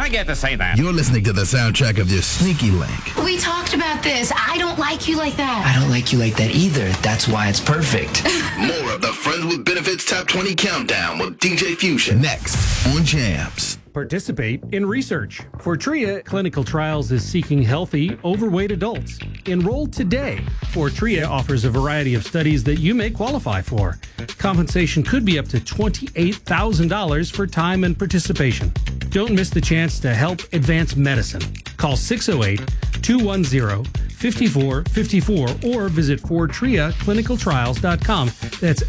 I get to say that? You're listening to the soundtrack of your sneaky link. We talked about this. I don't like you like that. I don't like you like that either. That's why it's perfect. More of the Friends with Benefits Top 20 Countdown with DJ Fusion. Next on Jams. Participate in research. Fortrea Clinical Trials is seeking healthy, overweight adults. Enroll today. Fortrea offers a variety of studies that you may qualify for. Compensation could be up to $28,000 for time and participation. Don't miss the chance to help advance medicine. Call 608-210-5454 or visit FortreaClinicalTrials.com. That's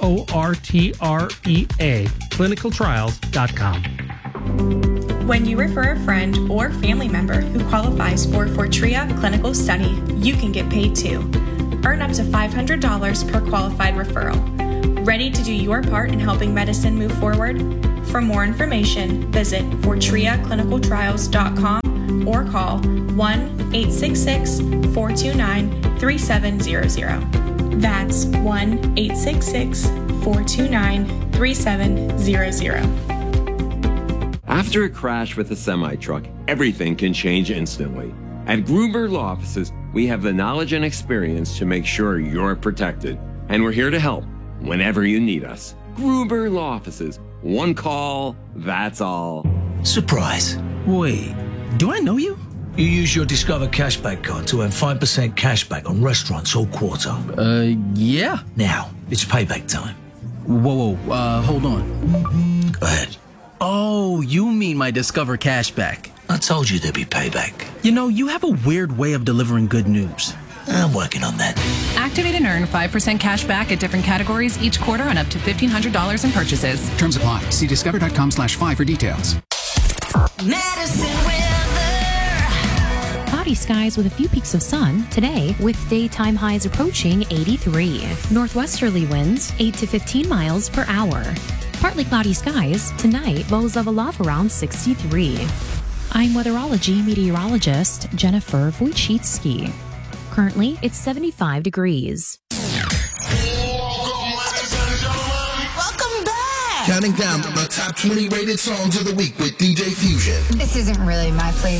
FORTREA clinicaltrials.com. When you refer a friend or family member who qualifies for Fortrea Clinical Study, you can get paid too. Earn up to $500 per qualified referral. Ready to do your part in helping medicine move forward? For more information, visit FortreaClinicalTrials.com or call 1-866-429-3700. That's 1-866-429-3700. After a crash with a semi-truck, everything can change instantly. At Gruber Law Offices, we have the knowledge and experience to make sure you're protected. And we're here to help whenever you need us. Gruber Law Offices. One call, that's all. Surprise. Wait, do I know you? You use your Discover Cashback card to earn 5% cashback on restaurants all quarter. Yeah. Now, it's payback time. Whoa, hold on. Go ahead. Oh, you mean my Discover Cashback. I told you there'd be payback. You know, you have a weird way of delivering good news. I'm working on that. Activate and earn 5% cash back at different categories each quarter on up to $1,500 in purchases. Terms apply. See discover.com/5 for details. Medicine weather. Cloudy skies with a few peaks of sun today, with daytime highs approaching 83. Northwesterly winds 8 to 15 miles per hour. Partly cloudy skies tonight, lows level off around 63. I'm weatherology meteorologist Jennifer Wojcicki. Currently, it's 75 degrees. Welcome back. Counting down the top 20 rated songs of the week with DJ Fusion. This isn't really my place.